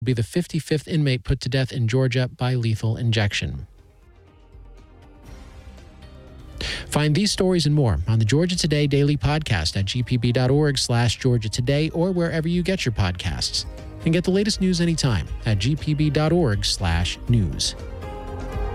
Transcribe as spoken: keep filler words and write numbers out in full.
Be the fifty-fifth inmate put to death in Georgia by lethal injection. Find these stories and more on the Georgia Today Daily Podcast at gpb.org slash Georgia Today or wherever you get your podcasts. And get the latest news anytime at gpb.org slash news.